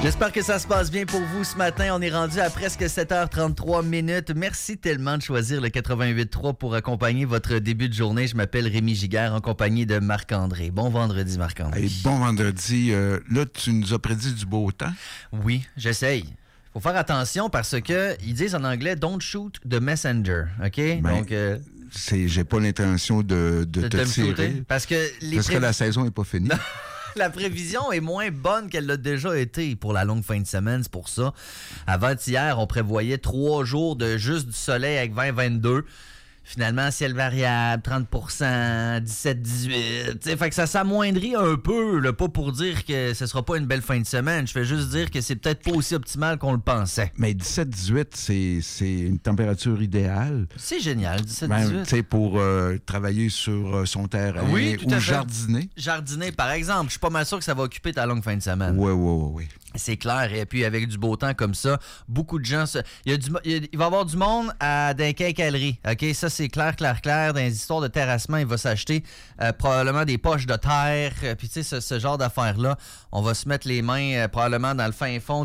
J'espère que ça se passe bien pour vous ce matin. On est rendu à presque 7h33 minutes. Merci tellement de choisir le 88.3 pour accompagner votre début de journée. Je m'appelle Rémi Giguère en compagnie de Marc-André. Bon vendredi, Marc-André. Hey, bon vendredi. Là, tu nous as prédit du beau temps. Oui, j'essaye. Faut faire attention parce que ils disent en anglais « Don't shoot the messenger ». OK? Ben, Donc, j'ai pas l'intention de te tirer. Parce que la saison n'est pas finie. La prévision est moins bonne qu'elle l'a déjà été pour la longue fin de semaine, c'est pour ça. Avant-hier, on prévoyait 3 jours de juste du soleil avec 20-22. Finalement, ciel variable, 30%, 17-18. Fait que ça s'amoindrit un peu, là, pas pour dire que ce sera pas une belle fin de semaine. Je fais juste dire que c'est peut-être pas aussi optimal qu'on le pensait. Mais 17-18, c'est une température idéale. C'est génial, 17-18. Ben, pour travailler sur son terrain ou jardiner. Jardiner, par exemple. Je suis pas mal sûr que ça va occuper ta longue fin de semaine. Oui. C'est clair. Et puis, avec du beau temps comme ça, beaucoup de gens... Il va y avoir du monde dans les quincailleries. OK? Ça, c'est clair. Dans les histoires de terrassement, il va s'acheter probablement des poches de terre. Puis, tu sais, ce genre d'affaires-là, on va se mettre les mains probablement dans le fin fond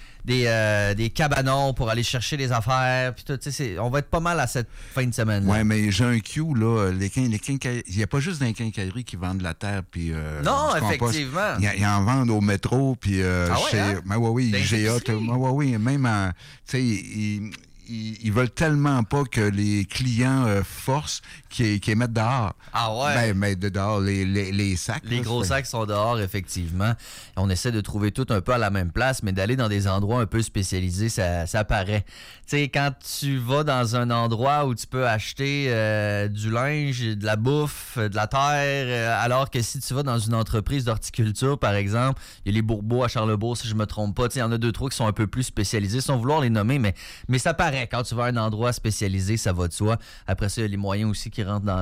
des cabanons pour aller chercher les affaires. Puis tout, on va être pas mal à cette fin de semaine. Oui, mais j'ai un cue, là. Il n'y a pas juste dans les quincailleries qui vendent de la terre. Puis, non, effectivement. Ils en vendent au métro. Puis, oui, IGA. Oui, même, tu sais, ils veulent tellement pas que les clients forcent qu'ils mettent dehors. Ah ouais? Ben dehors, les sacs. Les gros sacs sont dehors, effectivement. On essaie de trouver tout un peu à la même place, mais d'aller dans des endroits un peu spécialisés, ça paraît. Tu sais, quand tu vas dans un endroit où tu peux acheter du linge, de la bouffe, de la terre, alors que si tu vas dans une entreprise d'horticulture, par exemple, il y a les Bourbeaux à Charlebourg, si je me trompe pas. Il y en a 2-3 qui sont un peu plus spécialisés, sans vouloir les nommer, mais ça paraît. Quand tu vas à un endroit spécialisé, ça va de soi. Après ça, il y a les moyens aussi qui rentrent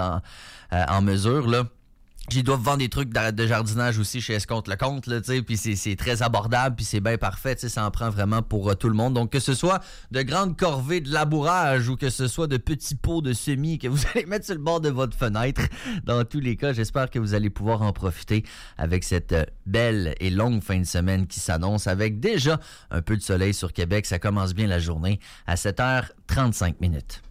en mesure, là. Ils doivent vendre des trucs de jardinage aussi chez Escompte-le-Comte, là, tu sais, puis c'est très abordable, puis c'est bien parfait, tu sais, ça en prend vraiment pour tout le monde. Donc, que ce soit de grandes corvées de labourage ou que ce soit de petits pots de semis que vous allez mettre sur le bord de votre fenêtre, dans tous les cas, j'espère que vous allez pouvoir en profiter avec cette belle et longue fin de semaine qui s'annonce avec déjà un peu de soleil sur Québec. Ça commence bien la journée à 7h35 minutes.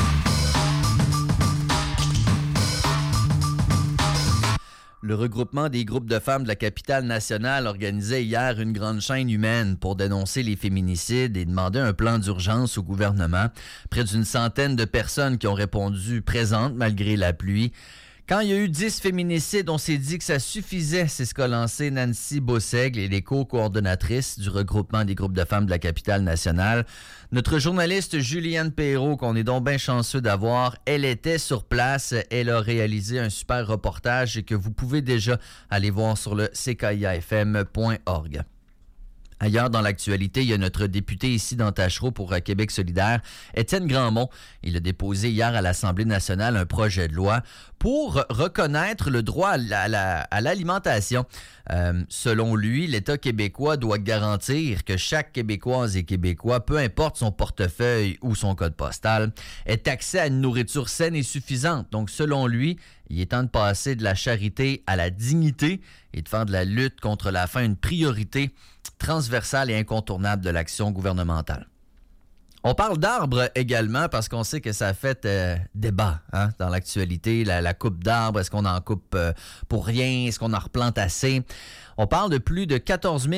Le regroupement des groupes de femmes de la capitale nationale organisait hier une grande chaîne humaine pour dénoncer les féminicides et demander un plan d'urgence au gouvernement. Près d'une centaine de personnes qui ont répondu présentes malgré la pluie. Quand il y a eu 10 féminicides, on s'est dit que ça suffisait. C'est ce qu'a lancé Nancy Beausègle, et les co-coordonnatrices du regroupement des groupes de femmes de la capitale nationale. Notre journaliste Juliane Perrault, qu'on est donc bien chanceux d'avoir, elle était sur place. Elle a réalisé un super reportage que vous pouvez déjà aller voir sur le ckiafm.org. Ailleurs dans l'actualité, il y a notre député ici dans Tachereau pour Québec solidaire, Étienne Grandmont. Il a déposé hier à l'Assemblée nationale un projet de loi pour reconnaître le droit à l'alimentation. Selon lui, l'État québécois doit garantir que chaque Québécoise et Québécois, peu importe son portefeuille ou son code postal, ait accès à une nourriture saine et suffisante. Donc, selon lui, il est temps de passer de la charité à la dignité et de faire de la lutte contre la faim une priorité transversale et incontournable de l'action gouvernementale. On parle d'arbres également parce qu'on sait que ça a fait débat dans l'actualité. La coupe d'arbres, est-ce qu'on en coupe pour rien? Est-ce qu'on en replante assez? On parle de plus de 14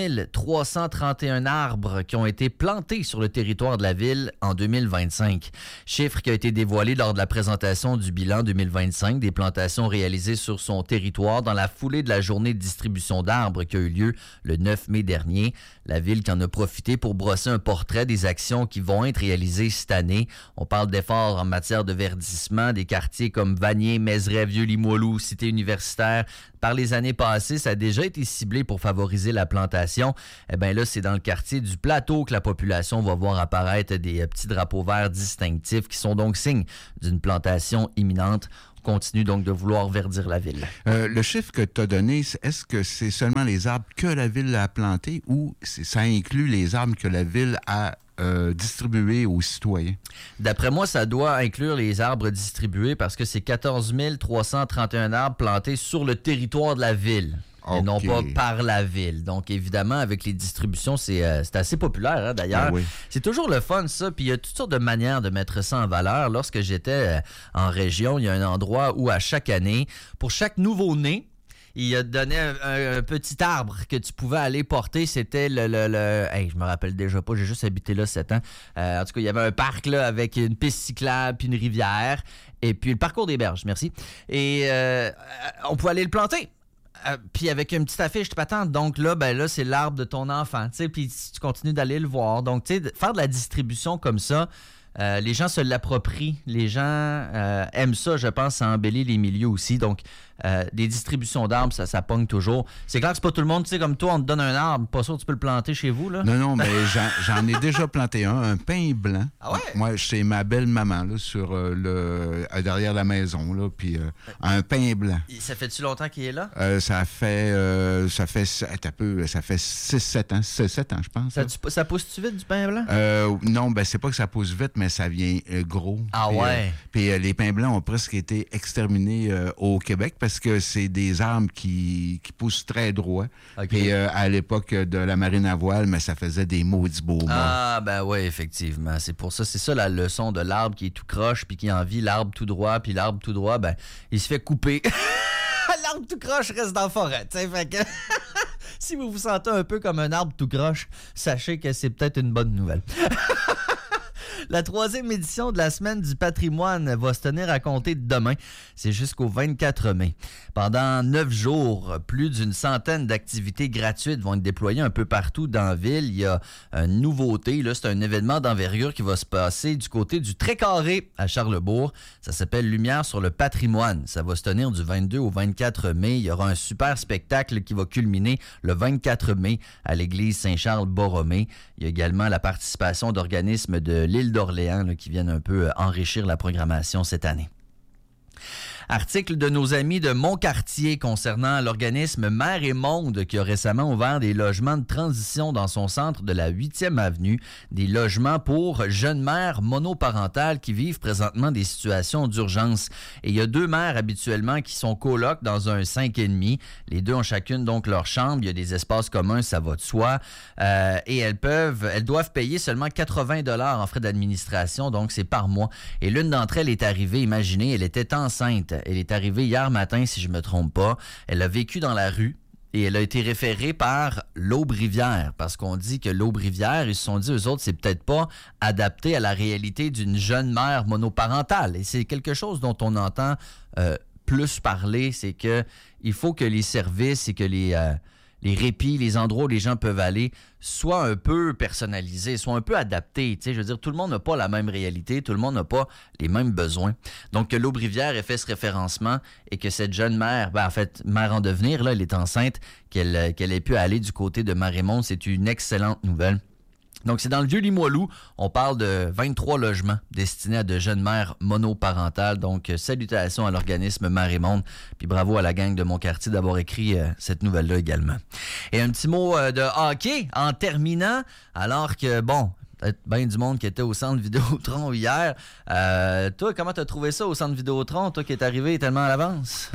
331 arbres qui ont été plantés sur le territoire de la ville en 2025. Chiffre qui a été dévoilé lors de la présentation du bilan 2025 des plantations réalisées sur son territoire dans la foulée de la journée de distribution d'arbres qui a eu lieu le 9 mai dernier. La ville qui en a profité pour brosser un portrait des actions qui vont être réalisées cette année. On parle d'efforts en matière de verdissement des quartiers comme Vanier, Mézeray, Vieux-Limoilou, Cité universitaire. Par les années passées, ça a déjà été ciblé pour favoriser la plantation. Eh bien là, c'est dans le quartier du Plateau que la population va voir apparaître des petits drapeaux verts distinctifs qui sont donc signes d'une plantation imminente. On continue donc de vouloir verdir la ville. Le chiffre que tu as donné, est-ce que c'est seulement les arbres que la ville a plantés ou ça inclut les arbres que la ville a distribués aux citoyens? D'après moi, ça doit inclure les arbres distribués parce que c'est 14 331 arbres plantés sur le territoire de la ville. et non pas par la ville. Donc, évidemment, avec les distributions, c'est assez populaire, hein, d'ailleurs. Oui. C'est toujours le fun, ça. Puis, il y a toutes sortes de manières de mettre ça en valeur. Lorsque j'étais en région, il y a un endroit où, à chaque année, pour chaque nouveau-né, il a donné un petit arbre que tu pouvais aller porter. C'était Hey, je me rappelle déjà pas, j'ai juste habité là 7 ans. En tout cas, il y avait un parc là, avec une piste cyclable puis une rivière. Et puis le parcours des berges, merci. Et on pouvait aller le planter. Puis avec une petite affiche de patente. Donc là, c'est l'arbre de ton enfant. Puis tu continues d'aller le voir. Donc, faire de la distribution comme ça, les gens se l'approprient. Les gens aiment ça, je pense, ça embellit les milieux aussi. Donc, des distributions d'arbres, ça pogne toujours. C'est clair que c'est pas tout le monde, comme toi, on te donne un arbre, pas sûr que tu peux le planter chez vous, là. Non, mais j'en ai déjà planté un pin blanc. Ah ouais? Moi, chez ma belle-maman, là, sur derrière la maison, là, puis un pin blanc. Ça fait-tu longtemps qu'il est là? Ça fait 6-7 ans, 7 ans, je pense. Ça pousse-tu vite, du pain blanc? Non, c'est pas que ça pousse vite, mais ça vient gros. Ah puis, ouais? Puis les pins blancs ont presque été exterminés au Québec parce que c'est des arbres qui poussent très droit. Okay. Puis à l'époque de la marine à voile, mais ça faisait des maudits beaux mois. Ah, oui, effectivement. C'est pour ça, c'est ça la leçon de l'arbre qui est tout croche puis qui envie l'arbre tout droit. Puis l'arbre tout droit, il se fait couper. L'arbre tout croche reste dans la forêt. Fait que si vous vous sentez un peu comme un arbre tout croche, sachez que c'est peut-être une bonne nouvelle. La 3e édition de la Semaine du patrimoine va se tenir à compter de demain. C'est jusqu'au 24 mai. Pendant 9 jours, plus d'une centaine d'activités gratuites vont être déployées un peu partout dans la ville. Il y a une nouveauté. Là, c'est un événement d'envergure qui va se passer du côté du Très-Carré à Charlesbourg. Ça s'appelle Lumière sur le patrimoine. Ça va se tenir du 22 au 24 mai. Il y aura un super spectacle qui va culminer le 24 mai à l'église Saint-Charles-Borromée. Il y a également la participation d'organismes de l'île d'Orléans là, qui viennent un peu enrichir la programmation cette année. Article de nos amis de Montcartier concernant l'organisme Mère et Monde qui a récemment ouvert des logements de transition dans son centre de la 8e avenue, des logements pour jeunes mères monoparentales qui vivent présentement des situations d'urgence. Et il y a 2 mères habituellement qui sont colocs dans un 5,5. Les 2 ont chacune donc leur chambre. Il y a des espaces communs, ça va de soi. Et elles doivent payer seulement 80 $ en frais d'administration, donc c'est par mois. Et l'une d'entre elles est arrivée, imaginez, elle était enceinte. Elle est arrivée hier matin, si je ne me trompe pas. Elle a vécu dans la rue et elle a été référée par l'Aube-Rivière parce qu'on dit que l'Aube-Rivière, ils se sont dit, eux autres, c'est peut-être pas adapté à la réalité d'une jeune mère monoparentale. Et c'est quelque chose dont on entend plus parler, c'est que il faut que les services et que les répits, les endroits où les gens peuvent aller soient un peu personnalisés, soient un peu adaptés. Je veux dire, tout le monde n'a pas la même réalité, tout le monde n'a pas les mêmes besoins. Donc, que l'Aube-Rivière ait fait ce référencement et que cette jeune mère, mère en devenir, là, elle est enceinte, qu'elle ait pu aller du côté de Mère-et-Monde, c'est une excellente nouvelle. Donc, c'est dans le Vieux-Limoilou. On parle de 23 logements destinés à de jeunes mères monoparentales. Donc, salutations à l'organisme Mère et Monde. Puis bravo à la gang de Montcartier d'avoir écrit cette nouvelle-là également. Et un petit mot de hockey en terminant, alors que, peut-être bien du monde qui était au Centre Vidéotron hier. Toi, comment t'as trouvé ça au Centre Vidéotron, toi qui es arrivé tellement à l'avance?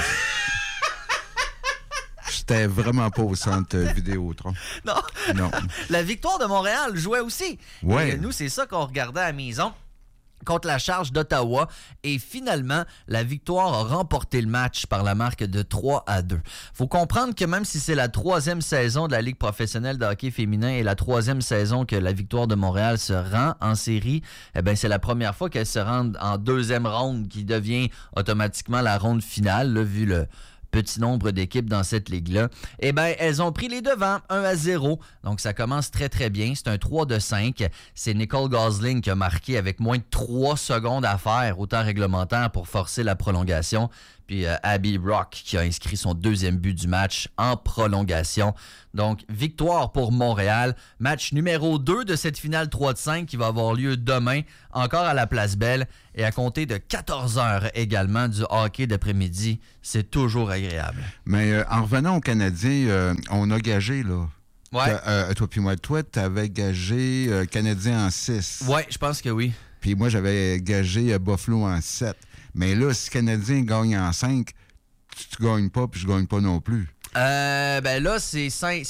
J'étais vraiment pas au Centre Vidéotron. Non. La Victoire de Montréal jouait aussi. Ouais. Et nous, c'est ça qu'on regardait à la maison contre la Charge d'Ottawa. Et finalement, la Victoire a remporté le match par la marque de 3-2. Faut comprendre que même si c'est la 3e saison de la Ligue professionnelle de hockey féminin et la 3e saison que la Victoire de Montréal se rend en série, c'est la première fois qu'elle se rend en 2e ronde qui devient automatiquement la ronde finale, là, vu le petit nombre d'équipes dans cette ligue-là. Elles ont pris les devants, 1-0. Donc, ça commence très, très bien. C'est un 3-5. C'est Nicole Gosling qui a marqué avec moins de 3 secondes à faire au temps réglementaire pour forcer la prolongation. Puis Abby Brock qui a inscrit son 2e but du match en prolongation. Donc, victoire pour Montréal. Match numéro 2 de cette finale 3-5 qui va avoir lieu demain, encore à la Place Belle. Et à compter de 14h également du hockey d'après-midi. C'est toujours agréable. Mais en revenant aux Canadiens, on a gagé, là. Ouais. Toi puis moi, t'avais gagé Canadien en 6. Ouais, je pense que oui. Puis moi, j'avais gagé Buffalo en 7. Mais là, si le Canadien gagne en 5, tu gagnes pas, puis je gagne pas non plus. Là, c'est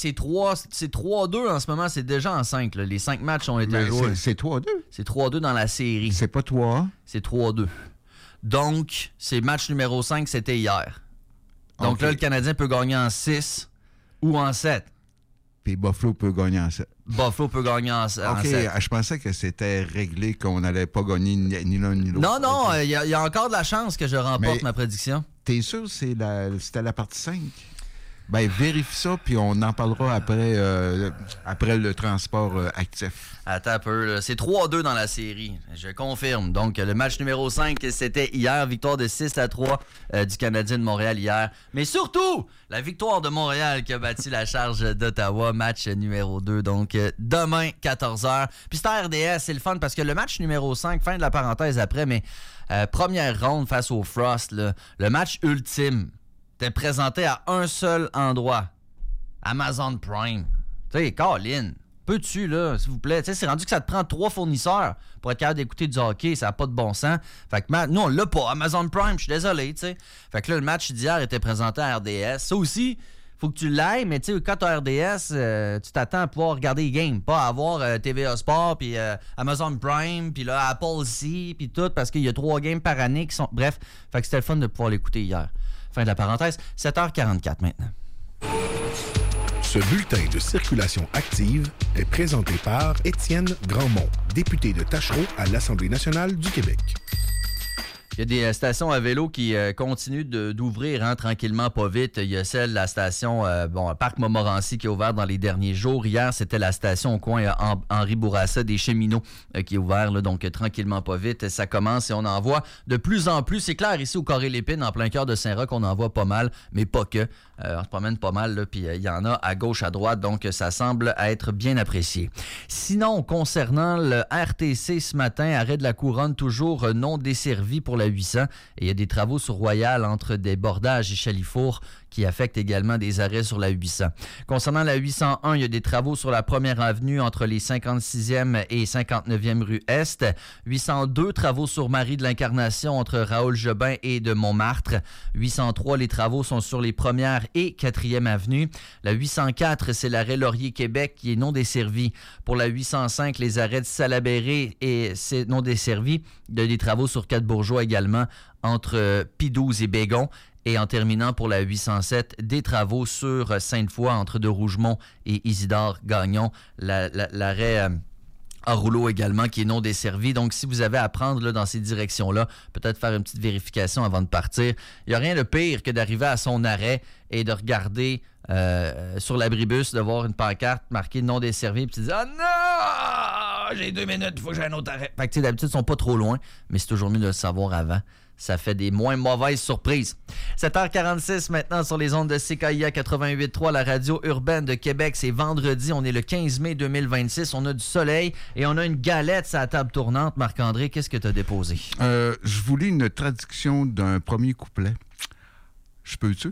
3-2 en ce moment. C'est déjà en 5. Là. Les 5 matchs ont été joués. C'est 3-2? C'est 3-2 dans la série. C'est pas 3-1? C'est 3-2. Donc, c'est match numéro 5, c'était hier. Donc là, le Canadien peut gagner en 6 ou en 7. Puis Buffalo peut gagner en 7. Buffalo peut gagner en 7. OK, je pensais que c'était réglé, qu'on n'allait pas gagner ni l'un ni l'autre. Non, il y a encore de la chance que je remporte ma prédiction. T'es sûr que c'était la partie 5? Ben, vérifie ça, puis on en parlera après le transport actif. Attends un peu, là. C'est 3-2 dans la série, je confirme. Donc, le match numéro 5, c'était hier, victoire de 6-3 du Canadien de Montréal hier. Mais surtout, la victoire de Montréal qui a battu la charge d'Ottawa, match numéro 2. Donc, demain, 14h. Puis c'est à RDS, c'est le fun parce que le match numéro 5, fin de la parenthèse après, mais première ronde face au Frost, là, le match ultime. T'es présenté à un seul endroit. Amazon Prime. Tu sais, Colin, peux-tu, là, s'il vous plaît? Tu sais, c'est rendu que ça te prend 3 fournisseurs pour être capable d'écouter du hockey. Ça n'a pas de bon sens. Fait que, nous, on l'a pas. Amazon Prime, je suis désolé, tu sais. Fait que là, le match d'hier était présenté à RDS. Ça aussi, faut que tu l'ailles, mais tu sais, quand tu as RDS, tu t'attends à pouvoir regarder les games, pas à avoir TVA Sport, puis Amazon Prime, puis là, Apple aussi, puis tout, parce qu'il y a 3 games par année qui sont... Bref, fait que c'était le fun de pouvoir l'écouter hier. Fin de la parenthèse, 7h44 maintenant. Ce bulletin de circulation active est présenté par Étienne Grandmont, député de Tachereau à l'Assemblée nationale du Québec. Il y a des stations à vélo qui continuent d'ouvrir tranquillement, pas vite. Il y a celle, la station Parc Montmorency qui est ouverte dans les derniers jours. Hier, c'était la station au coin Henri Bourassa des Cheminots qui est ouverte, là, donc tranquillement, pas vite. Ça commence et on en voit de plus en plus. C'est clair, ici au Corée-Lépine, en plein cœur de Saint-Roch, on en voit pas mal, mais pas que. On se promène pas mal, puis il y en a à gauche, à droite, donc ça semble être bien apprécié. Sinon, concernant le RTC ce matin, arrêt de la Couronne, toujours non desservi pour la 800. Et il y a des travaux sur Royal entre des bordages et Chalifour qui affectent également des arrêts sur la 800. Concernant la 801, il y a des travaux sur la première avenue entre les 56e et 59e rue Est. 802, travaux sur Marie de l'Incarnation entre Raoul-Jobin et de Montmartre. 803, les travaux sont sur les premières et 4e avenues. La 804, c'est l'arrêt Laurier-Québec qui est non desservi. Pour la 805, les arrêts de Salaberry et c'est non desservi. Il y a des travaux sur 4 Bourgeois également entre Pidouze et Bégon. Et en terminant pour la 807, des travaux sur Sainte-Foy entre de Rougemont et Isidore-Gagnon. L'arrêt à rouleau également qui est non desservi. Donc, si vous avez à prendre là, dans ces directions-là, peut-être faire une petite vérification avant de partir. Il n'y a rien de pire que d'arriver à son arrêt et de regarder sur l'abribus, de voir une pancarte marquée non desservi, puis tu te dis « Ah non! J'ai 2 minutes, il faut que j'aille à un autre arrêt. » Fait que, tu sais, d'habitude, ils sont pas trop loin, mais c'est toujours mieux de le savoir avant. Ça fait des moins mauvaises surprises. 7h46 maintenant sur les ondes de CKIA 88.3, la radio urbaine de Québec. C'est vendredi, on est le 15 mai 2026. On a du soleil et on a une galette sur la table tournante. Marc-André, qu'est-ce que tu as déposé? Je voulais une traduction d'un premier couplet. Je peux-tu?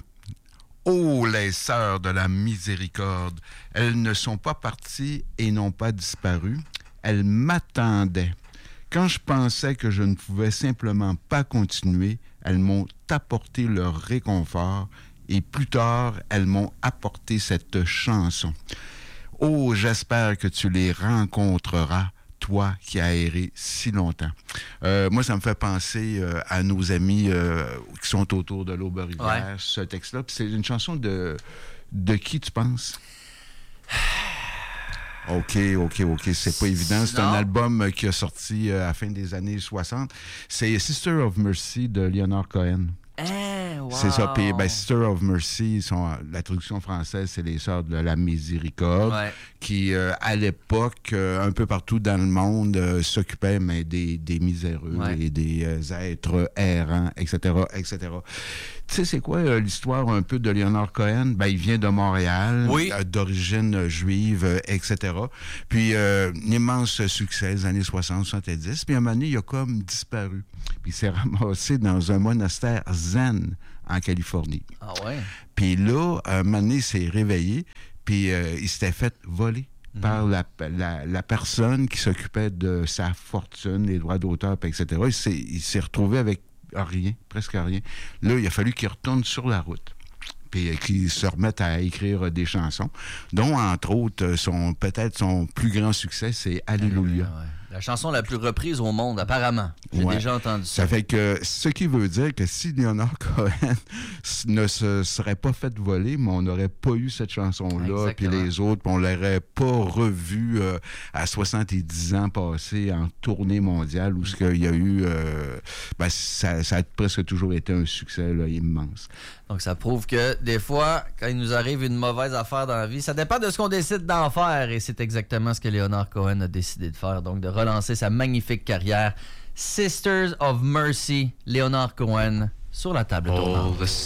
Oh, les sœurs de la miséricorde, elles ne sont pas parties et n'ont pas disparu. Elles m'attendaient. Quand je pensais que je ne pouvais simplement pas continuer, elles m'ont apporté leur réconfort et plus tard, elles m'ont apporté cette chanson. Oh, j'espère que tu les rencontreras, toi qui as erré si longtemps. Moi, ça me fait penser à nos amis qui sont autour de l'Aube-Rivière, ce texte-là. Puis c'est une chanson de qui, tu penses? OK. C'est pas évident. C'est un album qui a sorti à la fin des années 60. C'est Sister of Mercy de Leonard Cohen. Wow. C'est ça. Puis, Sister of Mercy, la traduction française, c'est les Sœurs de la Miséricorde, qui, à l'époque, un peu partout dans le monde, s'occupaient des miséreux et des êtres errants, etc., etc. Tu sais, c'est quoi l'histoire un peu de Leonard Cohen? Il vient de Montréal, d'origine juive, etc. Puis, un immense succès, les années 60-70. Puis, à un moment donné, il a comme disparu. Puis, il s'est ramassé dans un monastère zen en Californie. Ah ouais? Puis là, un moment donné, il s'est réveillé, puis il s'était fait voler par la personne qui s'occupait de sa fortune, les droits d'auteur, etc. Il s'est retrouvé avec rien, presque rien. Là, il a fallu qu'il retourne sur la route. puis qui se remettent à écrire des chansons, dont, entre autres, peut-être son plus grand succès, c'est Alléluia. Ouais. La chanson la plus reprise au monde, apparemment. J'ai déjà entendu ça. Ça fait que, ce qui veut dire que si Leonard Cohen ne se serait pas fait voler, mais on n'aurait pas eu cette chanson-là, puis les autres, puis on l'aurait pas revu à 70 ans passés en tournée mondiale, où ce qu'il y a eu, ça a presque toujours été un succès là, immense. Donc, ça prouve que, des fois, quand il nous arrive une mauvaise affaire dans la vie, ça dépend de ce qu'on décide d'en faire. Et c'est exactement ce que Leonard Cohen a décidé de faire. Donc, de relancer sa magnifique carrière. Sisters of Mercy, Leonard Cohen, sur la table tournante.